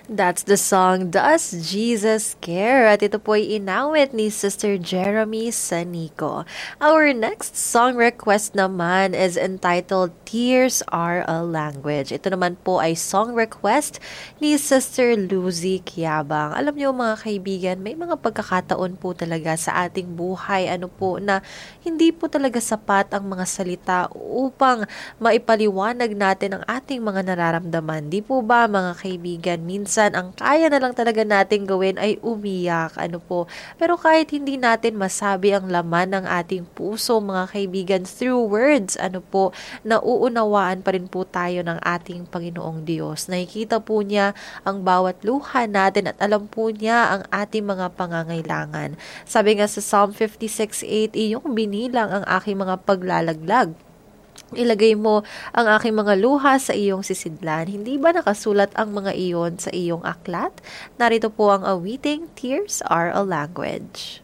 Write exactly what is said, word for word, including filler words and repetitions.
That's the song, Does Jesus Care? At ito po ay inawit ni Sister Jeremy Sanico. Our next song request naman is entitled Tears Are a Language. Ito naman po ay song request ni Sister Lucy Kiabang. Alam niyo mga kaibigan, may mga pagkakataon po talaga sa ating buhay ano po na hindi po talaga sapat ang mga salita upang maipaliwanag natin ang ating mga nararamdaman. Di po ba mga kaibigan, minsan ang kaya na lang talaga nating gawin ay umiyak, ano po. Pero kahit hindi natin masabi ang laman ng ating puso, mga kaibigan, through words, ano po, nauunawaan pa rin po tayo ng ating Panginoong Diyos. Nakikita po niya ang bawat luha natin at alam po niya ang ating mga pangangailangan. Sabi nga sa Psalm fifty-six eight, iyong binilang ang aking mga paglalaglag. Ilagay mo ang aking mga luha sa iyong sisidlan. Hindi ba nakasulat ang mga iyon sa iyong aklat? Narito po ang awiting, Tears Are a Language.